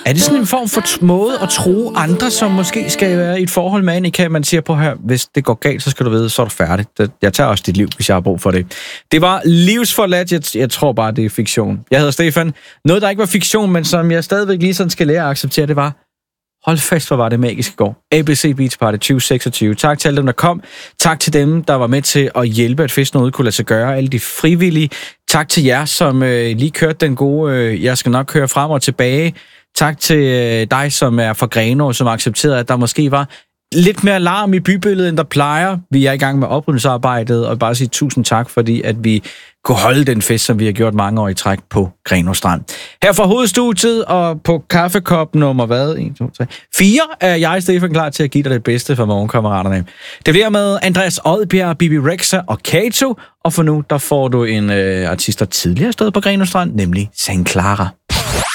Er det sådan en form for måde at true andre, som måske skal være i et forhold med Annika? Man siger på her, hvis det går galt, så skal du vide, så er du færdig. Jeg tager også dit liv, hvis jeg har brug for det. Det var livsforladt. Jeg tror bare, det er fiktion. Jeg hedder Stefan. Noget, der ikke var fiktion, men som jeg stadigvæk lige sådan skal lære at acceptere, det var, hold fast, hvor var det magisk i går. ABC Beach Party 2026. Tak til alle dem, der kom. Tak til dem, der var med til at hjælpe, at festen ud kunne lade sig gøre. Alle de frivillige. Tak til jer, som lige kørte den gode, jeg skal nok køre frem og tilbage. Tak til dig, som er fra Grenaa, som accepterede, at der måske var lidt mere larm i bybilledet, end der plejer. Vi er i gang med oprydningsarbejdet, og bare sige tusind tak, fordi at vi kunne holde den fest, som vi har gjort mange år i træk på Grenaa Strand. Her fra hovedstudiet og på kaffekop nummer 1, 2, 3, 4 er jeg, Stefan, klar til at give dig det bedste for morgenkammeraterne. Det bliver med Andreas Odbjerg, Bibi Rexha og Kato, og for nu, der får du en artist, der tidligere stod på Grenaa Strand, nemlig St. Clara.